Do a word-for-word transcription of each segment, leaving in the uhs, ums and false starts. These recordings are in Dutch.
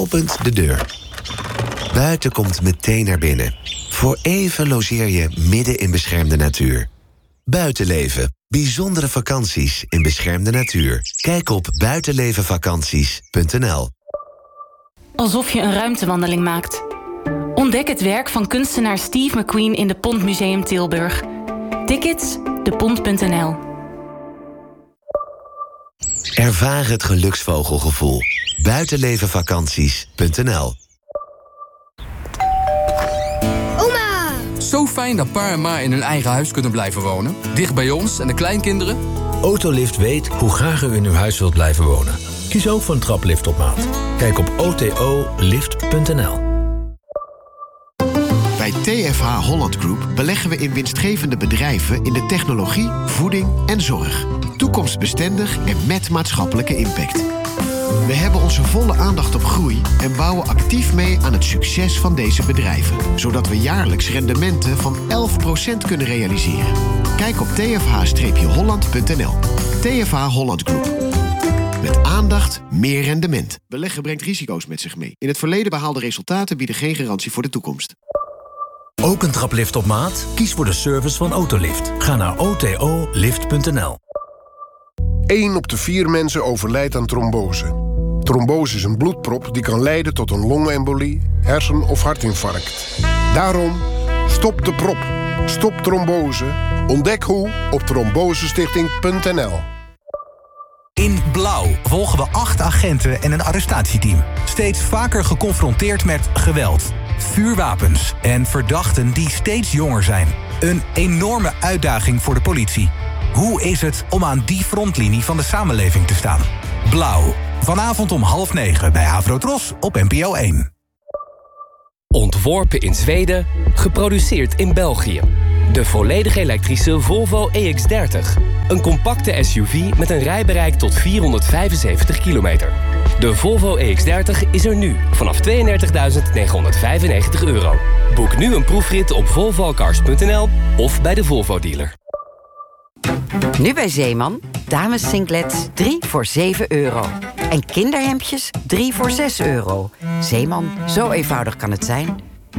opent de deur. Buiten komt meteen naar binnen. Voor even logeer je midden in beschermde natuur. Buitenleven. Bijzondere vakanties in beschermde natuur. Kijk op buitenlevenvakanties punt n l. Alsof je een ruimtewandeling maakt. Ontdek het werk van kunstenaar Steve McQueen in de Pont Museum Tilburg. Tickets, depont punt n l. Ervaar het geluksvogelgevoel. buitenlevenvakanties punt n l. Oma! Zo fijn dat pa en ma in hun eigen huis kunnen blijven wonen. Dicht bij ons en de kleinkinderen. Autolift weet hoe graag u in uw huis wilt blijven wonen. Kies ook voor een traplift op maat. Kijk op o t o lift punt n l. Bij T F H Holland Group beleggen we in winstgevende bedrijven in de technologie, voeding en zorg. Toekomstbestendig en met maatschappelijke impact. We hebben onze volle aandacht op groei en bouwen actief mee aan het succes van deze bedrijven. Zodat we jaarlijks rendementen van elf procent kunnen realiseren. Kijk op t f h holland punt n l. T F H Holland Group. Met aandacht meer rendement. Beleggen brengt risico's met zich mee. In het verleden behaalde resultaten bieden geen garantie voor de toekomst. Ook een traplift op maat? Kies voor de service van Autolift. Ga naar o t o lift punt n l. één op de vier mensen overlijdt aan trombose. Trombose is een bloedprop die kan leiden tot een longembolie, hersen- of hartinfarct. Daarom, stop de prop. Stop trombose. Ontdek hoe op trombosestichting punt n l. In Blauw volgen we acht agenten en een arrestatieteam. Steeds vaker geconfronteerd met geweld, vuurwapens en verdachten die steeds jonger zijn. Een enorme uitdaging voor de politie. Hoe is het om aan die frontlinie van de samenleving te staan? Blauw. Vanavond om half negen bij Avrotros op N P O één. Ontworpen in Zweden, geproduceerd in België. De volledig elektrische Volvo E X dertig. Een compacte S U V met een rijbereik tot vierhonderdvijfenzeventig kilometer. De Volvo E X dertig is er nu vanaf tweeëndertigduizend negenhonderdvijfennegentig euro. Boek nu een proefrit op volvocars punt n l of bij de Volvo dealer. Nu bij Zeeman, dames singlets drie voor zeven euro. En kinderhemdjes drie voor zes euro. Zeeman, zo eenvoudig kan het zijn.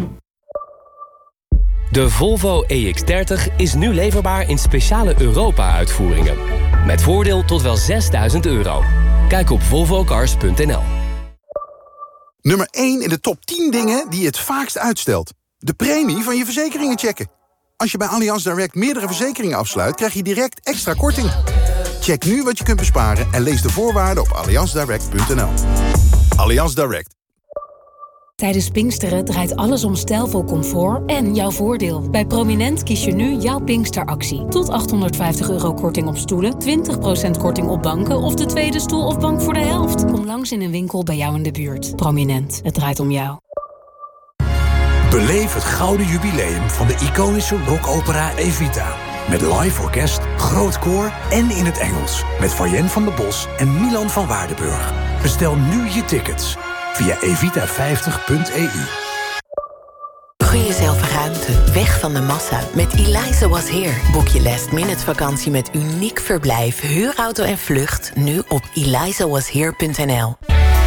De Volvo E X dertig is nu leverbaar in speciale Europa-uitvoeringen. Met voordeel tot wel zesduizend euro. Kijk op volvocars punt n l. Nummer één in de top tien dingen die je het vaakst uitstelt. De premie van je verzekeringen checken. Als je bij Allianz Direct meerdere verzekeringen afsluit, krijg je direct extra korting. Check nu wat je kunt besparen en lees de voorwaarden op allianz direct punt n l. Allianz Direct. Tijdens Pinksteren draait alles om stijlvol comfort en jouw voordeel. Bij Prominent kies je nu jouw Pinksteractie. Tot achthonderdvijftig euro korting op stoelen, twintig procent korting op banken of de tweede stoel of bank voor de helft. Kom langs in een winkel bij jou in de buurt. Prominent, het draait om jou. Beleef het gouden jubileum van de iconische rockopera Evita. Met live orkest, groot koor en in het Engels. Met Fayen van der Bos en Milan van Waardenburg. Bestel nu je tickets via evita vijftig punt e u. Gun jezelf ruimte, weg van de massa. Met Eliza Was Here boek je last minute vakantie met uniek verblijf, huurauto en vlucht. Nu op eliza was here punt n l.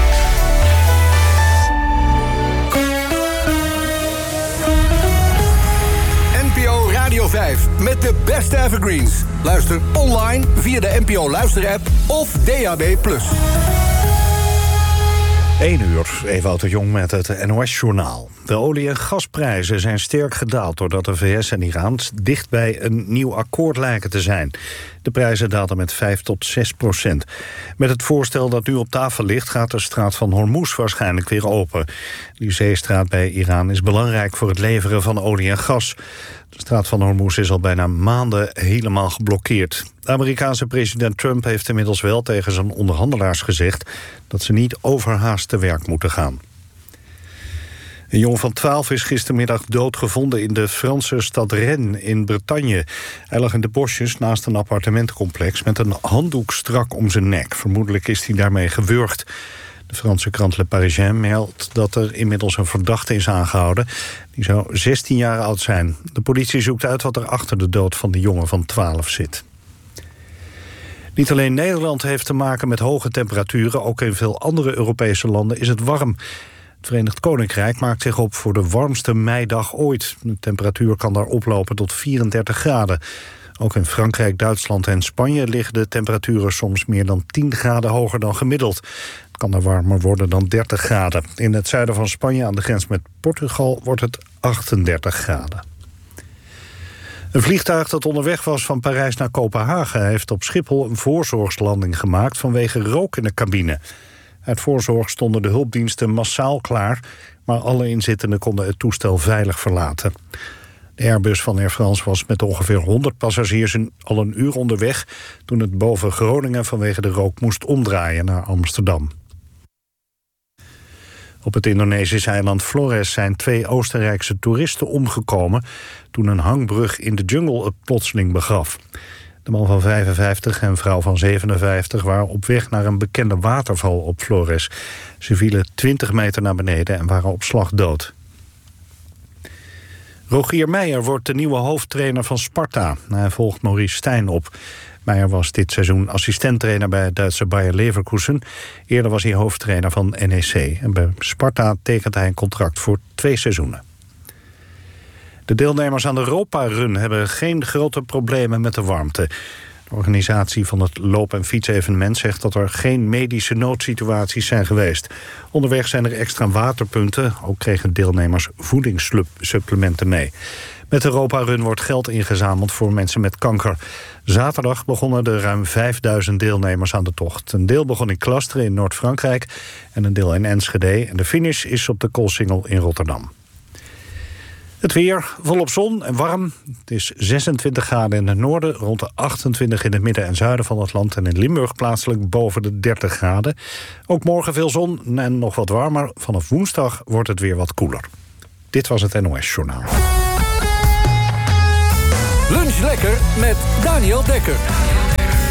N P O Radio vijf met de beste evergreens. Luister online via de N P O Luister-app of D A B plus. één uur, Ewout de Jong met het N O S-journaal. De olie- en gasprijzen zijn sterk gedaald doordat de V S en Iran dicht bij een nieuw akkoord lijken te zijn. De prijzen daalden met vijf tot zes procent. Met het voorstel dat nu op tafel ligt gaat de straat van Hormuz waarschijnlijk weer open. Die zeestraat bij Iran is belangrijk voor het leveren van olie en gas. De straat van Hormuz is al bijna maanden helemaal geblokkeerd. De Amerikaanse president Trump heeft inmiddels wel tegen zijn onderhandelaars gezegd dat ze niet overhaast te werk moeten gaan. Een jongen van twaalf is gistermiddag doodgevonden in de Franse stad Rennes in Bretagne. Hij lag in de bosjes naast een appartementencomplex met een handdoek strak om zijn nek. Vermoedelijk is hij daarmee gewurgd. De Franse krant Le Parisien meldt dat er inmiddels een verdachte is aangehouden. Die zou zestien jaar oud zijn. De politie zoekt uit wat er achter de dood van de jongen van twaalf zit. Niet alleen Nederland heeft te maken met hoge temperaturen, ook in veel andere Europese landen is het warm. Het Verenigd Koninkrijk maakt zich op voor de warmste meidag ooit. De temperatuur kan daar oplopen tot vierendertig graden. Ook in Frankrijk, Duitsland en Spanje liggen de temperaturen soms meer dan tien graden hoger dan gemiddeld. Het kan er warmer worden dan dertig graden. In het zuiden van Spanje aan de grens met Portugal wordt het achtendertig graden. Een vliegtuig dat onderweg was van Parijs naar Kopenhagen heeft op Schiphol een voorzorgslanding gemaakt vanwege rook in de cabine. Uit voorzorg stonden de hulpdiensten massaal klaar, maar alle inzittenden konden het toestel veilig verlaten. De Airbus van Air France was met ongeveer honderd passagiers al een uur onderweg toen het boven Groningen vanwege de rook moest omdraaien naar Amsterdam. Op het Indonesische eiland Flores zijn twee Oostenrijkse toeristen omgekomen toen een hangbrug in de jungle het plotseling begaf. De man van vijfenvijftig en vrouw van zevenenvijftig waren op weg naar een bekende waterval op Flores. Ze vielen twintig meter naar beneden en waren op slag dood. Rogier Meijer wordt de nieuwe hoofdtrainer van Sparta. Hij volgt Maurice Stijn op. Meijer was dit seizoen assistenttrainer bij het Duitse Bayer Leverkusen. Eerder was hij hoofdtrainer van N E C. En bij Sparta tekent hij een contract voor twee seizoenen. De deelnemers aan de Europa-run hebben geen grote problemen met de warmte. De organisatie van het loop- en fietsevenement zegt dat er geen medische noodsituaties zijn geweest. Onderweg zijn er extra waterpunten. Ook kregen deelnemers voedingssupplementen mee. Met de Europa-run wordt geld ingezameld voor mensen met kanker. Zaterdag begonnen er ruim vijfduizend deelnemers aan de tocht. Een deel begon in Klasteren in Noord-Frankrijk en een deel in Enschede. En de finish is op de Koolsingel in Rotterdam. Het weer, volop zon en warm. Het is zesentwintig graden in het noorden, rond de achtentwintig in het midden en zuiden van het land. En in Limburg plaatselijk boven de dertig graden. Ook morgen veel zon en nog wat warmer. Vanaf woensdag wordt het weer wat koeler. Dit was het N O S-journaal. Lunch lekker met Daniel Dekker.